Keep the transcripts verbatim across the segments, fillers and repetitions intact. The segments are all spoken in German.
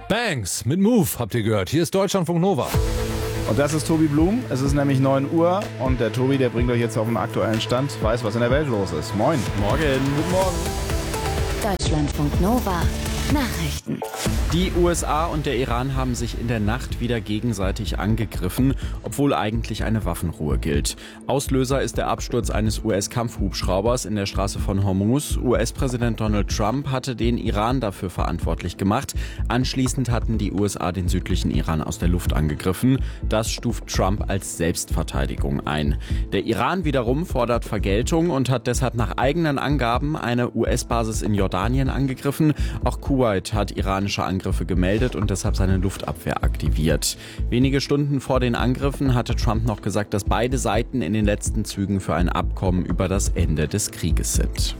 Banks mit Move habt ihr gehört. Hier ist Deutschlandfunk Nova. Und das ist Tobi Blum. Es ist nämlich neun Uhr und der Tobi, der bringt euch jetzt auf den aktuellen Stand, weiß, was in der Welt los ist. Moin. Morgen. Guten Morgen. Deutschlandfunk Nova. Nachrichten. Die U S A und der Iran haben sich in der Nacht wieder gegenseitig angegriffen, obwohl eigentlich eine Waffenruhe gilt. Auslöser ist der Absturz eines U S-Kampfhubschraubers in der Straße von Hormuz. U S-Präsident Donald Trump hatte den Iran dafür verantwortlich gemacht. Anschließend hatten die U S A den südlichen Iran aus der Luft angegriffen. Das stuft Trump als Selbstverteidigung ein. Der Iran wiederum fordert Vergeltung und hat deshalb nach eigenen Angaben eine U S-Basis in Jordanien angegriffen. Auch Kuwait hat iranische Angriffe gemeldet und deshalb seine Luftabwehr aktiviert. Wenige Stunden vor den Angriffen hatte Trump noch gesagt, dass beide Seiten in den letzten Zügen für ein Abkommen über das Ende des Krieges sind.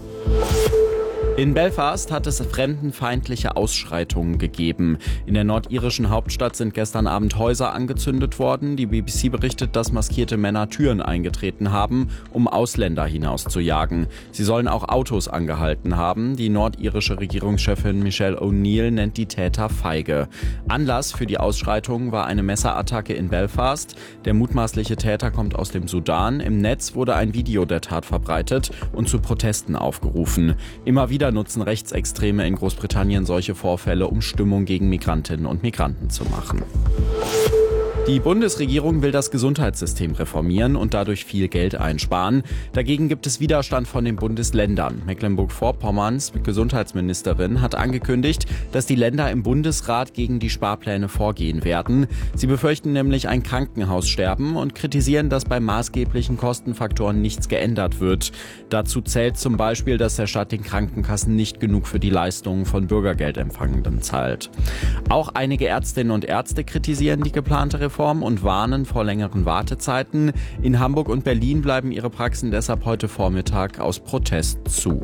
In Belfast hat es fremdenfeindliche Ausschreitungen gegeben. In der nordirischen Hauptstadt sind gestern Abend Häuser angezündet worden. Die B B C berichtet, dass maskierte Männer Türen eingetreten haben, um Ausländer hinauszujagen. Sie sollen auch Autos angehalten haben. Die nordirische Regierungschefin Michelle O'Neill nennt die Täter feige. Anlass für die Ausschreitungen war eine Messerattacke in Belfast. Der mutmaßliche Täter kommt aus dem Sudan. Im Netz wurde ein Video der Tat verbreitet und zu Protesten aufgerufen. Immer wieder nutzen Rechtsextreme in Großbritannien solche Vorfälle, um Stimmung gegen Migrantinnen und Migranten zu machen. Die Bundesregierung will das Gesundheitssystem reformieren und dadurch viel Geld einsparen. Dagegen gibt es Widerstand von den Bundesländern. Mecklenburg-Vorpommerns Gesundheitsministerin hat angekündigt, dass die Länder im Bundesrat gegen die Sparpläne vorgehen werden. Sie befürchten nämlich ein Krankenhaussterben und kritisieren, dass bei maßgeblichen Kostenfaktoren nichts geändert wird. Dazu zählt zum Beispiel, dass der Staat den Krankenkassen nicht genug für die Leistungen von Bürgergeldempfangenden zahlt. Auch einige Ärztinnen und Ärzte kritisieren die geplante Reform und warnen vor längeren Wartezeiten. In Hamburg und Berlin bleiben ihre Praxen deshalb heute Vormittag aus Protest zu.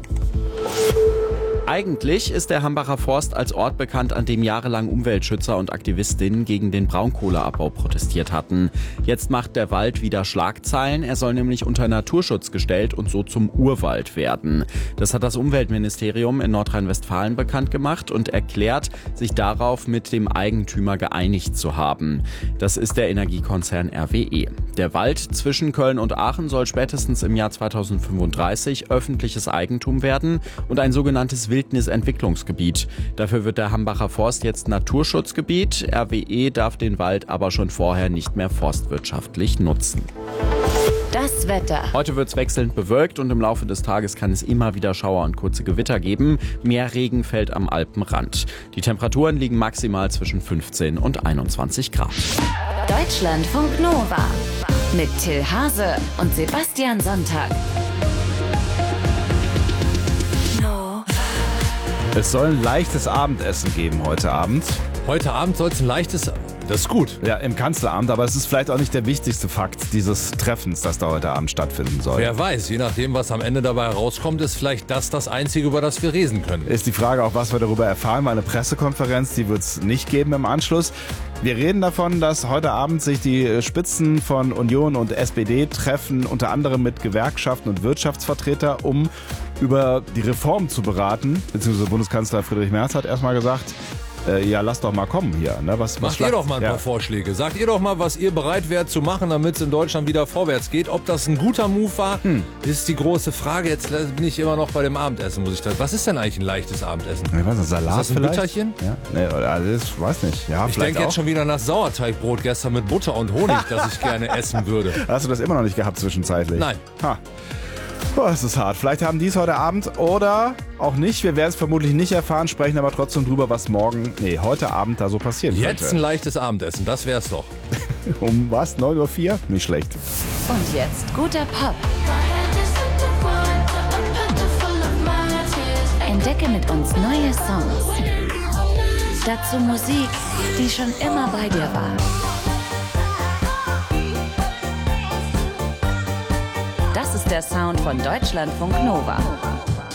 Eigentlich ist der Hambacher Forst als Ort bekannt, an dem jahrelang Umweltschützer und Aktivistinnen gegen den Braunkohleabbau protestiert hatten. Jetzt macht der Wald wieder Schlagzeilen. Er soll nämlich unter Naturschutz gestellt und so zum Urwald werden. Das hat das Umweltministerium in Nordrhein-Westfalen bekannt gemacht und erklärt, sich darauf mit dem Eigentümer geeinigt zu haben. Das ist der Energiekonzern R W E. Der Wald zwischen Köln und Aachen soll spätestens im Jahr zweitausendfünfunddreißig öffentliches Eigentum werden und ein sogenanntes Wildnisentwicklungsgebiet. Dafür wird der Hambacher Forst jetzt Naturschutzgebiet. R W E darf den Wald aber schon vorher nicht mehr forstwirtschaftlich nutzen. Das Wetter. Heute wird es wechselnd bewölkt und im Laufe des Tages kann es immer wieder Schauer und kurze Gewitter geben. Mehr Regen fällt am Alpenrand. Die Temperaturen liegen maximal zwischen fünfzehn und einundzwanzig Grad. Deutschlandfunk Nova mit Till Hase und Sebastian Sonntag. Es soll ein leichtes Abendessen geben heute Abend. Heute Abend soll es ein leichtes... Das ist gut. Ja, im Kanzleramt, aber es ist vielleicht auch nicht der wichtigste Fakt dieses Treffens, das da heute Abend stattfinden soll. Wer weiß, je nachdem, was am Ende dabei herauskommt, ist vielleicht das das Einzige, über das wir reden können. Ist die Frage auch, was wir darüber erfahren, weil eine Pressekonferenz, die wird es nicht geben im Anschluss. Wir reden davon, dass heute Abend sich die Spitzen von Union und S P D treffen, unter anderem mit Gewerkschaften und Wirtschaftsvertretern, um über die Reform zu beraten. Beziehungsweise Bundeskanzler Friedrich Merz hat erstmal gesagt, äh, ja, lass doch mal kommen hier. Ne? Was, was Macht ihr doch mal ein ja. paar Vorschläge. Sagt ihr doch mal, was ihr bereit wärt zu machen, damit es in Deutschland wieder vorwärts geht. Ob das ein guter Move war, hm. ist die große Frage. Jetzt bin ich immer noch bei dem Abendessen, muss ich sagen. Was ist denn eigentlich ein leichtes Abendessen? Ich weiß nicht, Salat ist das ein vielleicht? Butterchen? Ja? Nee, also ich weiß nicht. Ja, ich denke jetzt schon wieder nach Sauerteigbrot gestern mit Butter und Honig, das ich gerne essen würde. Hast du das immer noch nicht gehabt zwischenzeitlich? Nein. Ha. Oh, es ist hart. Vielleicht haben die es heute Abend oder auch nicht. Wir werden es vermutlich nicht erfahren, sprechen aber trotzdem drüber, was morgen, nee, heute Abend da so passieren könnte. Jetzt ein leichtes Abendessen, das wär's doch. Um was? neun Uhr vier? Nicht schlecht. Und jetzt guter Pop. Entdecke mit uns neue Songs. Dazu Musik, die schon immer bei dir war. Das ist der Sound von Deutschlandfunk Nova.